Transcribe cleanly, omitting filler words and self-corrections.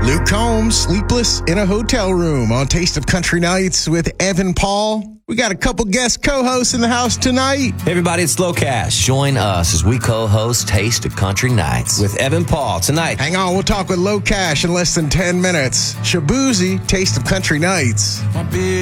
Luke Combs, sleepless in a hotel room on Taste of Country Nights with Evan Paul. We got a couple guest co-hosts in the house tonight. Hey everybody, it's Slow Cash. Join us as we co-host Taste of Country Nights with Evan Paul tonight. Hang on, we'll talk with Low Cash in less than 10 minutes. Shabuzi, Taste of Country Nights.